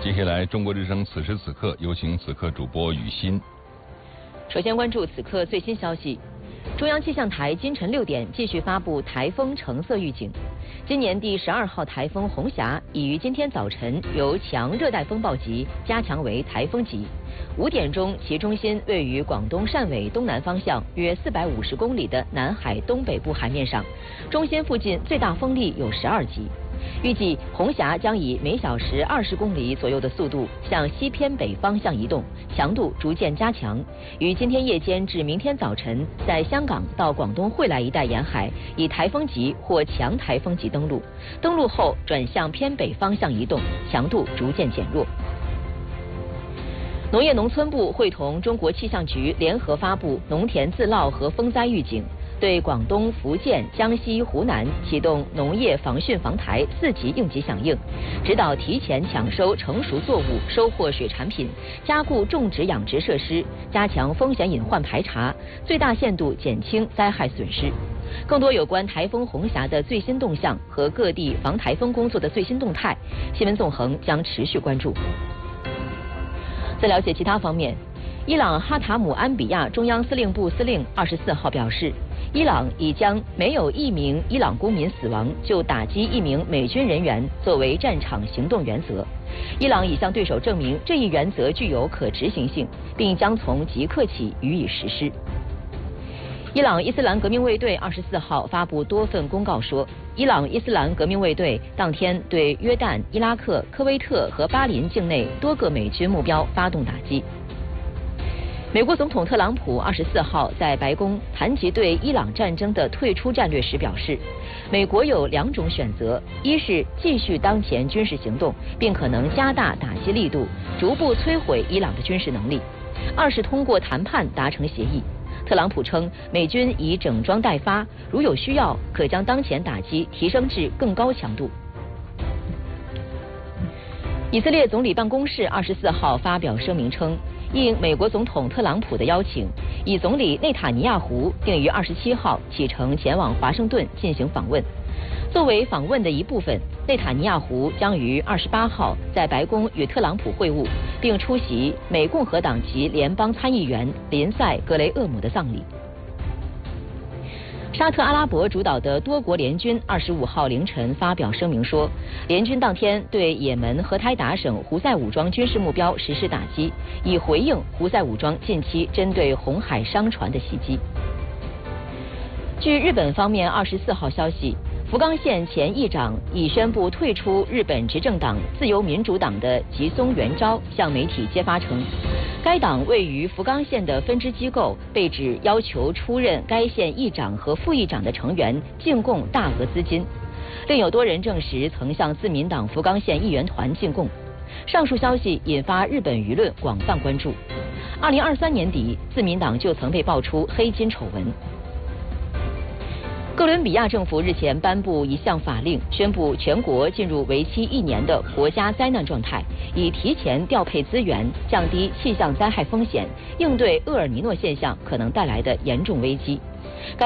接下来，中国之声此时此刻有请此刻主播雨欣。 首先关注此刻最新消息，中央气象台今晨6点继续发布台风橙色预警。今年第12号台风红霞已于今天早晨由强热带风暴级加强为台风级。5点钟，其中心位于广东汕尾东南方向约450公里的南海东北部海面上，中心附近最大风力有12级。预计红霞将以每小时20公里左右的速度向西偏北方向移动，强度逐渐加强，于今天夜间至明天早晨在香港到广东惠来一带沿海以台风级或强台风级登陆，登陆后转向偏北方向移动，强度逐渐减弱。农业农村部会同中国气象局联合发布农田自涝和风灾预警，对广东、福建、江西、湖南启动农业防汛防台4级应急响应，指导提前抢收成熟作物、收获水产品，加固种植养殖设施，加强风险隐患排查，最大限度减轻灾害损失。更多有关台风红霞的最新动向和各地防台风工作的最新动态，新闻纵横将持续关注。在了解其他方面，伊朗哈塔姆安比亚中央司令部司令24号表示，伊朗已将没有一名伊朗公民死亡就打击一名美军人员作为战场行动原则。伊朗已向对手证明这一原则具有可执行性，并将从即刻起予以实施。伊朗伊斯兰革命卫队24号发布多份公告说，伊朗伊斯兰革命卫队当天对约旦、伊拉克、科威特和巴林境内多个美军目标发动打击。美国总统特朗普24号在白宫谈及对伊朗战争的退出战略时表示，美国有2种选择，一是继续当前军事行动，并可能加大打击力度，逐步摧毁伊朗的军事能力；二是通过谈判达成协议。特朗普称，美军已整装待发，如有需要，可将当前打击提升至更高强度。以色列总理办公室24号发表声明称，应美国总统特朗普的邀请，以总理内塔尼亚胡定于27号启程前往华盛顿进行访问。作为访问的一部分，内塔尼亚胡将于28号在白宫与特朗普会晤，并出席美共和党籍联邦参议员林赛·格雷厄姆的葬礼。沙特阿拉伯主导的多国联军25号凌晨发表声明说，联军当天对也门荷台达省胡塞武装军事目标实施打击，以回应胡塞武装近期针对红海商船的袭击。据日本方面24号消息，福冈县前议长已宣布退出日本执政党自由民主党的吉松元昭向媒体揭发称，该党位于福冈县的分支机构被指要求出任该县议长和副议长的成员进贡大额资金，另有多人证实曾向自民党福冈县议员团进贡。上述消息引发日本舆论广泛关注。2023年底，自民党就曾被爆出黑金丑闻。哥伦比亚政府日前颁布一项法令，宣布全国进入为期1年的国家灾难状态，以提前调配资源，降低气象灾害风险，应对厄尔尼诺现象可能带来的严重危机。